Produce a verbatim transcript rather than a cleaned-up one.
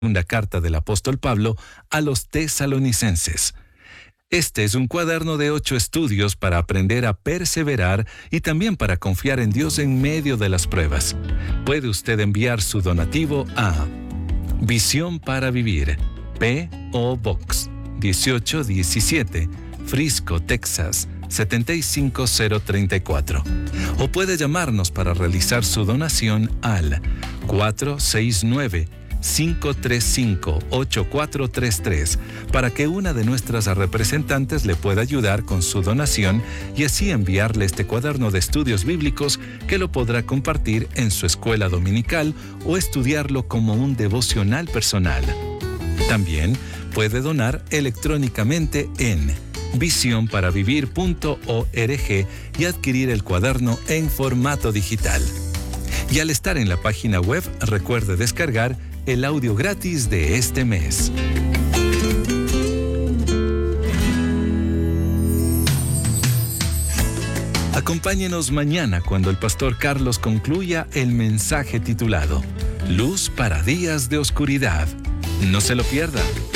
segunda carta del apóstol Pablo a los tesalonicenses. Este es un cuaderno de ocho estudios para aprender a perseverar y también para confiar en Dios en medio de las pruebas. Puede usted enviar su donativo a Visión para Vivir, P O Box dieciocho diecisiete, Frisco, Texas siete cinco cero tres cuatro. O puede llamarnos para realizar su donación al cuatro seis nueve, cinco tres cinco, ocho cuatro tres tres para que una de nuestras representantes le pueda ayudar con su donación y así enviarle este cuaderno de estudios bíblicos que lo podrá compartir en su escuela dominical o estudiarlo como un devocional personal. También puede donar electrónicamente en visión para vivir punto org y adquirir el cuaderno en formato digital. Y al estar en la página web, recuerde descargar el audio gratis de este mes. Acompáñenos mañana cuando el pastor Carlos concluya el mensaje titulado Luz para días de oscuridad. No se lo pierda.